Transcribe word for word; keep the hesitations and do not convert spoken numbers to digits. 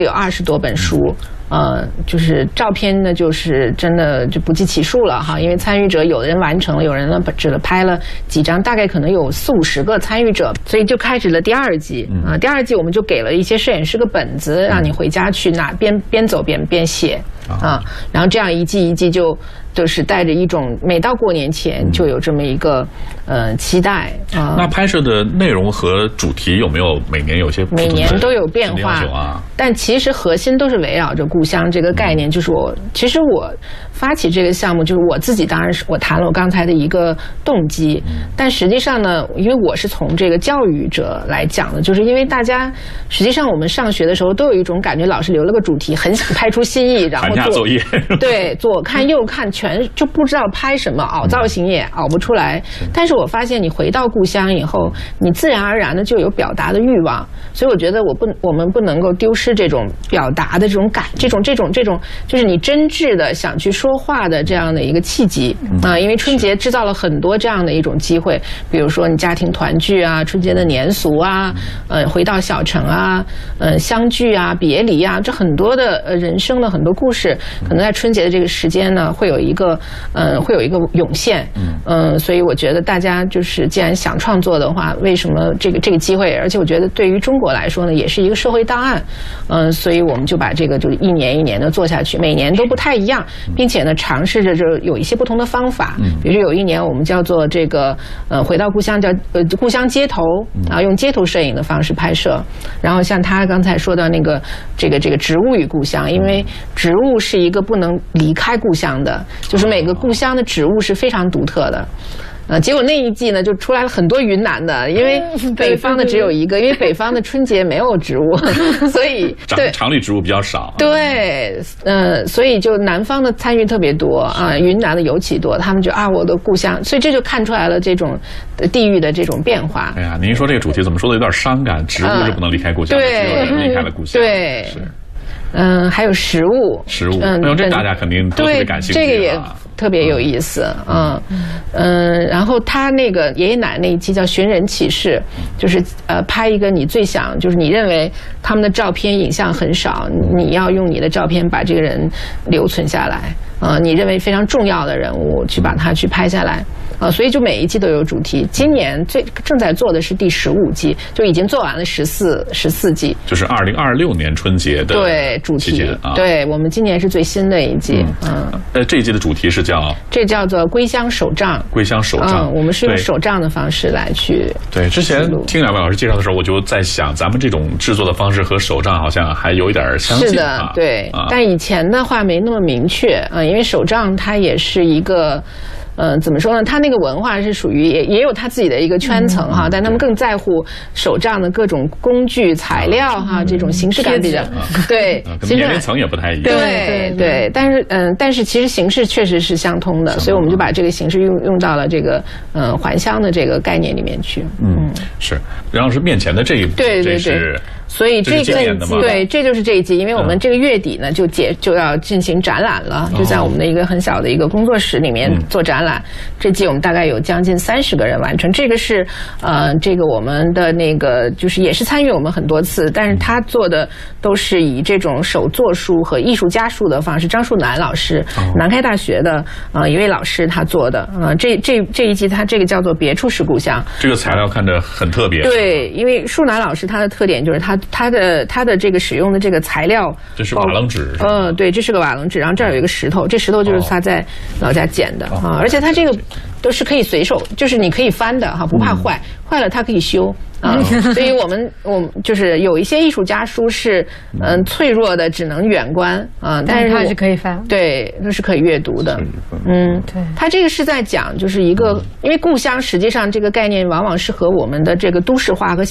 有二十多本书，呃，就是照片呢，就是真的就不计其数了哈。因为参与者有的人完成了，有人呢只拍了几张，大概可能有四五十个参与者，所以就开始了第二季啊、呃。第二季我们就给了一些摄影师个本子，让你回家去拿，边边走边边写啊。然后这样一季一季就就是带着一种每到过年前就有这么一个呃期待啊。 那拍摄的内容和主题有没有每年有些不同的每年都有变化啊？ 但其实核心都是围绕着故乡这个概念。就是我其实我发起这个项目，就是我自己当然是我谈了我刚才的一个动机，但实际上呢，因为我是从这个教育者来讲的，就是因为大家实际上我们上学的时候都有一种感觉，老师留了个主题，很想拍出新意，然后做作业， 对，左看右看全就不知道拍什么，凹造型也凹不出来。但是我发现你回到故乡以后，你自然而然的就有表达的欲望，所以我觉得我不我们不能够丢失这种表达的这种感，这种这种这种就是你真挚的想去说话的这样的一个契机啊。因为春节制造了很多这样的一种机会，比如说你家庭团聚啊，春节的年俗啊，呃，回到小城啊，呃，相聚啊，别离啊，这很多的呃人生的很多故事，可能在春节的这个时间呢，会有一个呃，会有一个涌现。嗯、呃，所以我觉得大家就是既然想创作的话，为什么这个这个机会？而且我觉得对于中国来说呢，也是一个社会档案。嗯、呃，所以我们就把这个就是一年一年的做下去，每年都不太一样，并且呢，尝试着就有一些不同的方法。比如说有一年我们叫做这个呃回到故乡叫呃故乡街头啊，用街头摄影的方式拍摄。然后像他刚才说到那个这个这个植物与故乡，因为植物是一个不能离开故乡的，就是每个故乡的植物是非常独特的。呃，结果那一季呢，就出来了很多云南的，因为北方的只有一个，因为北方的春节没有植物，所以对常绿植物比较少。 对，呃，所以就南方的参与特别多啊，云南的尤其多，他们就啊，我的故乡，所以这就看出来了这种地域的这种变化。 哎呀，您说这个主题怎么说的有点伤感？植物是不能离开故乡的，只有人离开了故乡。 对， 是。 嗯，还有食物， 食物，嗯，这大家肯定都特别感兴趣。 对，这个也特别有意思，嗯嗯。然后他那个爷爷奶奶那一期叫《寻人启事》，就是呃拍一个你最想，就是你认为他们的照片影像很少，你要用你的照片把这个人留存下来，呃，你认为非常重要的人物去把它去拍下来。啊，所以就每一季都有主题。今年最正在做的是第十五季，就已经做完了十四十四季， 就是二零二六年春节的对主题啊。 对，我们今年是最新的一季。嗯， 呃，这一季的主题是叫这叫做归乡手账。 归乡手账， 嗯，我们是用手账的方式来去。 对，之前听两位老师介绍的时候，我就在想，咱们这种制作的方式和手账好像还有一点相近。 是的，对。啊、但以前的话没那么明确啊、呃，因为手账它也是一个。呃，怎么说呢？他那个文化是属于也也有他自己的一个圈层哈，但他们更在乎手账的各种工具材料哈，这种形式感比较对， 跟年龄层也不太一样。 对对，但是嗯，但是其实形式确实是相通的，所以我们就把这个形式用用到了这个嗯还乡的这个概念里面去。嗯， 是。然后是面前的这一部， 对对对。所以这个对，这就是这一季，因为我们这个月底呢就结就要进行展览了，就在我们的一个很小的一个工作室里面做展览。这季我们大概有将近三十个人完成，这个是呃，这个我们的那个就是也是参与我们很多次，但是他做的都是以这种手作书和艺术家书的方式。张树楠老师，南开大学的呃一位老师他做的，呃，这这这一季他这个叫做别处是故乡。 这个材料看着很特别。 对，因为树楠老师他的特点就是他他的他的这个使用的这个材料， 这是瓦楞纸。 嗯，对，这是个瓦楞纸，然后这儿有一个石头，这石头就是他在老家捡的啊，而且他这个都是可以随手，就是你可以翻的哈，不怕坏，坏了它可以修。啊，所以我们我们就是有一些艺术家书是嗯脆弱的，只能远观啊，但是它是可以翻， 对，那是可以阅读的。嗯，对，它这个是在讲就是一个，因为故乡实际上这个概念往往是和我们的这个都市化和